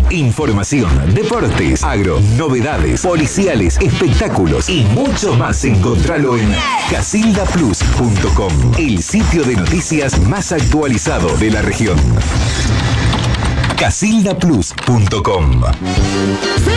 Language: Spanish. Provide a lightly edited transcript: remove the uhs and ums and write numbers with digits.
Información, deportes, agro, novedades, policiales, espectáculos y mucho más. Encontralo en casildaplus.com, el sitio de noticias más actualizado de la región. casildaplus.com. Sí.